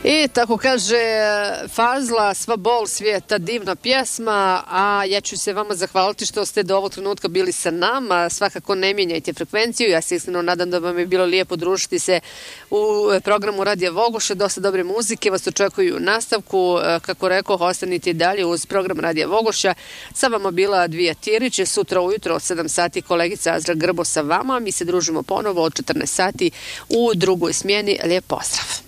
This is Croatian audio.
I tako kaže Fazla, sva bol svijeta, divna pjesma, a ja ću se vama zahvaliti što ste do ovog trenutka bili sa nama. Svakako ne mijenjajte frekvenciju, ja se iskreno nadam da vam je bilo lijepo družiti se u programu Radija Vogoša, dosta dobre muzike vas očekuju u nastavku. Kako rekao, ostanite i dalje uz program Radija Vogoša. Sa vama bila Dvija Tirić, sutra ujutro od 7 sati kolegica Azra Grbo sa vama. Mi se družimo ponovo od 14 sati u drugoj smjeni. Lijep pozdrav!